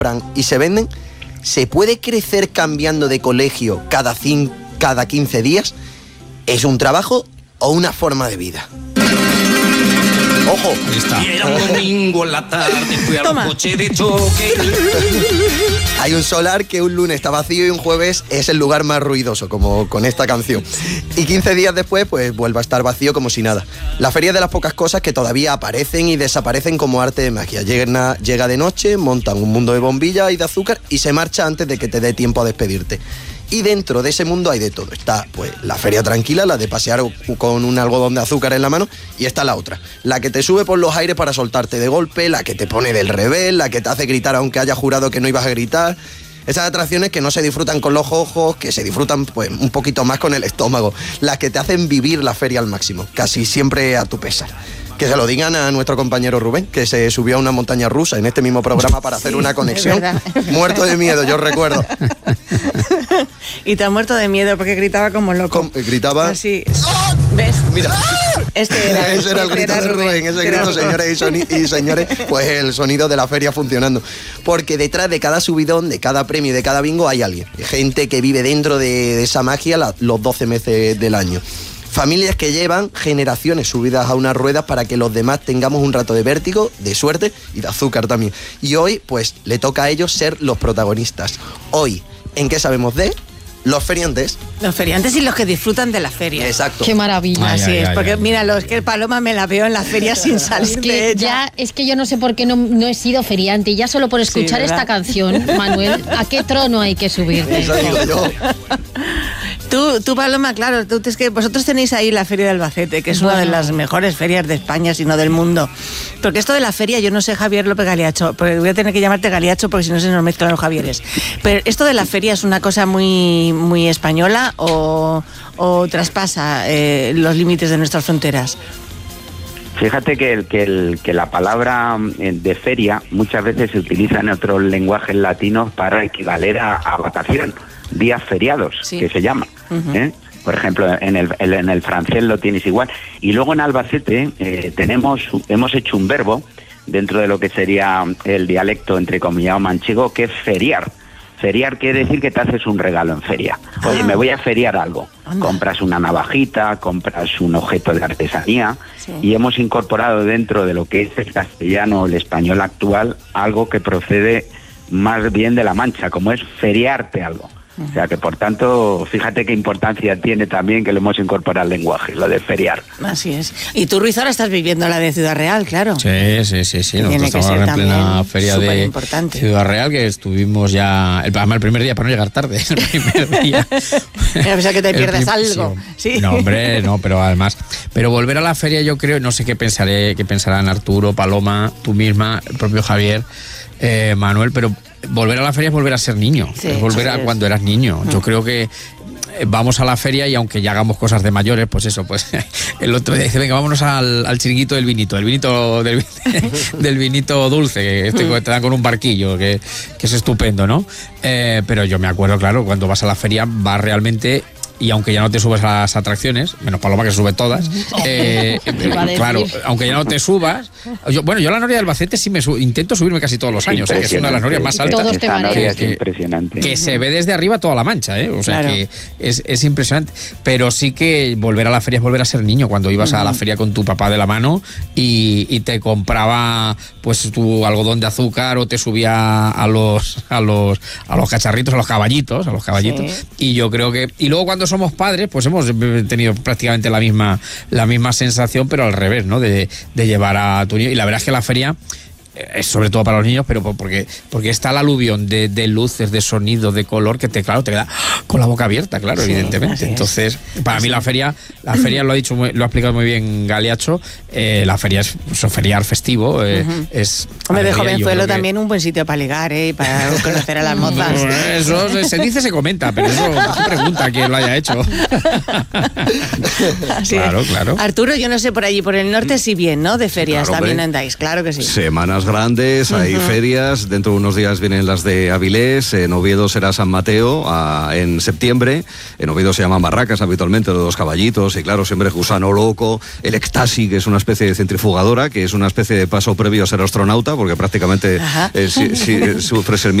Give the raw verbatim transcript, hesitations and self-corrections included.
y se venden, ¿se puede crecer cambiando de colegio cada, cin- cada quince días? ¿Es un trabajo o una forma de vida? ¡Ojo! Ahí está. Y era un domingo en la tarde, fui a un coche de choque. Hay un solar que un lunes está vacío y un jueves es el lugar más ruidoso, como con esta canción. Y quince días después, pues vuelve a estar vacío como si nada. La feria es de las pocas cosas que todavía aparecen y desaparecen como arte de magia. Llega, llega de noche, montan un mundo de bombillas y de azúcar y se marcha antes de que te dé tiempo a despedirte. Y dentro de ese mundo hay de todo. Está pues la feria tranquila, la de pasear con un algodón de azúcar en la mano, y está la otra, la que te sube por los aires para soltarte de golpe, la que te pone del revés, la que te hace gritar aunque haya jurado que no ibas a gritar. Esas atracciones que no se disfrutan con los ojos, que se disfrutan pues un poquito más con el estómago, las que te hacen vivir la feria al máximo, casi siempre a tu pesar. Que se lo digan a nuestro compañero Rubén, que se subió a una montaña rusa en este mismo programa para hacer Sí, una conexión. Muerto de miedo, yo recuerdo. Y te ha muerto de miedo porque gritaba como loco. Com- gritaba... Así. ¿Ves? Mira. Este era. Ese era el este grito era de Rubén, ese Era grito, Rubén. señores y, soni- y señores, pues el sonido de la feria funcionando. Porque detrás de cada subidón, de cada premio y de cada bingo hay alguien. Gente que vive dentro de, de esa magia la- los doce meses del año. Familias que llevan generaciones subidas a unas ruedas para que los demás tengamos un rato de vértigo, de suerte y de azúcar también. Y hoy, pues, le toca a ellos ser los protagonistas. Hoy, ¿en qué sabemos de? Los feriantes. Los feriantes y los que disfrutan de la feria. Exacto. Qué maravilla. Así Ay, ay, es, ay, porque ay. míralo, es que Paloma me la veo en la feria sin salir Es de que ella. ya, es que yo no sé por qué no, no he sido feriante. Ya solo por escuchar ¿verdad? esta canción, Manuel, ¿a qué trono hay que subirte? Eso digo yo. Tú, tú, Paloma, claro, tú, es que vosotros tenéis ahí la Feria de Albacete, que es una de Bueno. las mejores ferias de España, si no del mundo. Porque esto de la feria, yo no sé Javier López Galiacho, porque voy a tener que llamarte Galiacho porque si no se nos mezclan los Javieres. Pero esto de la feria es una cosa muy, muy española o, o traspasa eh, los límites de nuestras fronteras. Fíjate que, el, que, el, que la palabra eh, de feria muchas veces se utiliza en otros lenguajes latinos para equivaler a, a vacación, días feriados, Sí. que se llama. Ujú. ¿eh? Por ejemplo, en el, el- en el francés lo tienes igual. Y luego en Albacete eh, tenemos, hemos hecho un verbo dentro de lo que sería el dialecto entrecomillado manchego, que es feriar. Feriar quiere decir que te haces un regalo en feria. Oye, Ah. me voy a feriar algo. Anda. Compras una navajita, compras un objeto de artesanía, Sí. y hemos incorporado dentro de lo que es el castellano o el español actual algo que procede más bien de la Mancha, como es feriarte algo. O sea que, por tanto, fíjate qué importancia tiene también que lo hemos incorporado al lenguaje, lo de feriar. Así es. Y tú, Ruiz, ahora estás viviendo la de Ciudad Real, claro. Sí, sí, sí, sí. Tiene Nosotros que estamos ser ahora en plena también feria de superimportante. Ciudad Real, que estuvimos ya, el, además el primer día, para no llegar tarde, el primer día. A pesar que te El pierdes prim- algo. Sí. No, hombre, no, pero además, pero volver a la feria yo creo, no sé qué pensaré, qué pensarán Arturo, Paloma, tú misma, el propio Javier, eh, Manuel, pero volver a la feria es volver a ser niño, Sí, es volver a así es. cuando eras niño. Yo creo que eh, vamos a la feria y aunque ya hagamos cosas de mayores, pues eso, pues el otro día dice, venga, vámonos al, al chiringuito del vinito, el vinito del, del vinito dulce, que este que te dan con un barquillo, que, que es estupendo, ¿no? Eh, pero yo me acuerdo, claro, cuando vas a la feria vas realmente... Y aunque ya no te subes a las atracciones, menos Paloma que se sube todas, eh, Iba a decir. claro, aunque ya no te subas, yo, bueno, yo a la Noria de Albacete sí me su- intento subirme casi todos los años, eh, que es una de las norias más altas. Todos te Esa noria marean. es Que- impresionante. Que se ve desde arriba toda la Mancha, ¿eh? O sea Claro. que es, es impresionante. Pero sí que volver a la feria es volver a ser niño, cuando ibas a la feria con tu papá de la mano y, y te compraba pues tu algodón de azúcar o te subía a los a los a los cacharritos, a los caballitos, a los caballitos. Sí. Y yo creo que y luego cuando somos padres, pues hemos tenido prácticamente la misma la misma sensación, pero al revés, ¿no? De, de llevar a tu niño. Y la verdad es que la feria es sobre todo para los niños, pero porque, porque está el aluvión de, de luces, de sonido, de color, que te, claro, te queda con la boca abierta, claro, Sí, así evidentemente. es. Entonces, para mí la feria, la feria lo ha dicho, muy- lo ha explicado muy bien Galiacho, eh, la feria es un feriar festivo, eh, es... Hombre, de alegría, yo jovenzuelo creo que- también un buen sitio para ligar, ¿eh? Y para conocer a las mozas. Bueno, eso se, se dice, se comenta, pero eso se pregunta a quién lo haya hecho. Así es. Claro, claro. Arturo, yo no sé, por allí, por el norte sí bien, ¿no? De ferias Claro, también hombre. andáis, claro que sí. Semana más grandes, hay uh-huh. ferias, dentro de unos días vienen las de Avilés, en Oviedo será San Mateo a, en septiembre, en Oviedo se llaman barracas habitualmente, los caballitos, y claro, siempre Gusano Loco, el Ecstasy, que es una especie de centrifugadora, que es una especie de paso previo a ser astronauta, porque prácticamente eh, si, si, sufres el